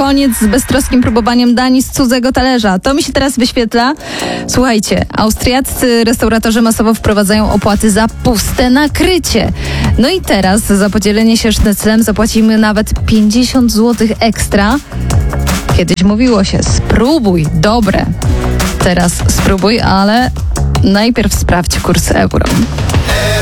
koniec z beztroskim próbowaniem dani z cudzego talerza. To mi się teraz wyświetla. Słuchajcie, austriaccy restauratorzy masowo wprowadzają opłaty za puste nakrycie. No i teraz za podzielenie się sznyclem zapłacimy nawet 50 zł ekstra. Kiedyś mówiło się, spróbuj, dobre. Teraz spróbuj, ale najpierw sprawdź kurs euro.